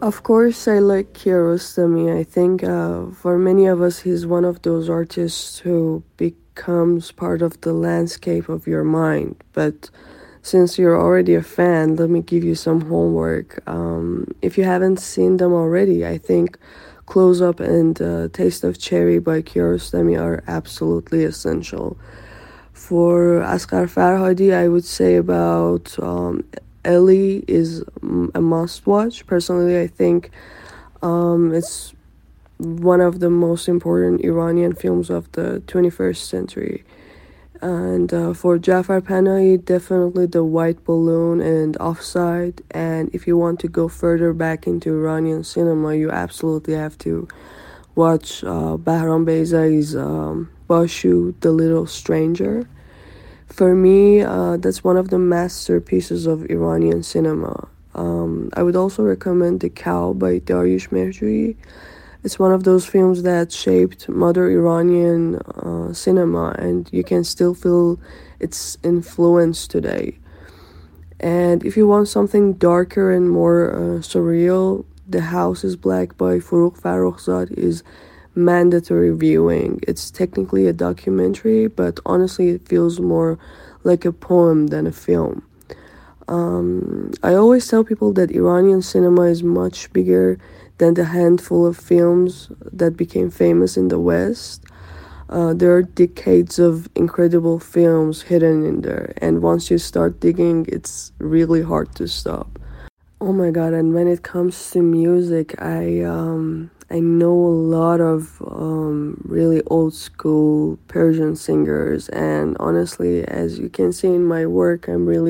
Of course, I like Kiarostami. I think for many of us, he's one of those artists who becomes part of the landscape of your mind. But since you're already a fan, let me give you some homework. If you haven't seen them already, I think Close Up and Taste of Cherry by Kiarostami are absolutely essential. For Asghar Farhadi, I would say about Ellie is a must watch. Personally, I think it's one of the most important Iranian films of the 21st century. And for Jafar Panahi, definitely The White Balloon and Offside. And if you want to go further back into Iranian cinema, you absolutely have to watch Bahram Beyzai's Bashu, The Little Stranger. For me, that's one of the masterpieces of Iranian cinema. I would also recommend The Cow by Dariush Mehjui. It's one of those films that shaped modern Iranian cinema, and you can still feel its influence today. And if you want something darker and more surreal, The House is Black by Forough Farrokhzad is mandatory viewing. It's technically a documentary, but honestly, it feels more like a poem than a film. I always tell people that Iranian cinema is much bigger than the handful of films that became famous in the West. There are decades of incredible films hidden in there, and once you start digging, it's really hard to stop. Oh my god, and when it comes to music, I know a lot of really old school Persian singers, and honestly, as you can see in my work,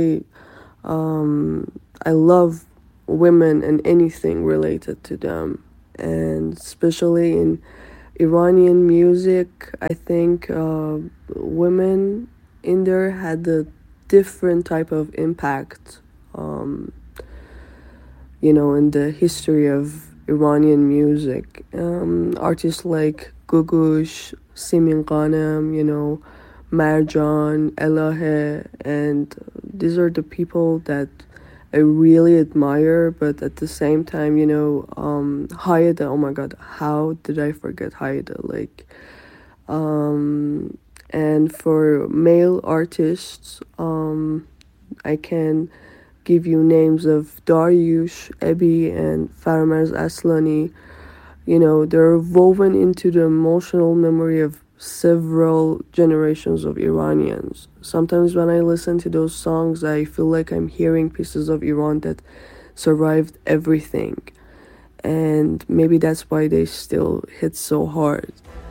I love women and anything related to them, and especially in Iranian music, I think women in there had a different type of impact. Um, in the history of Iranian music. Artists like Gugush, Simin Ghanem, Marjan, Elahe, and these are the people that I really admire, but at the same time, Hayeda, oh my god, how did I forget Hayeda? And for male artists, I can give you names of Dariush, Ebi, and Farmaz Aslani. They're woven into the emotional memory of several generations of Iranians. Sometimes when I listen to those songs, I feel like I'm hearing pieces of Iran that survived everything. And maybe that's why they still hit so hard.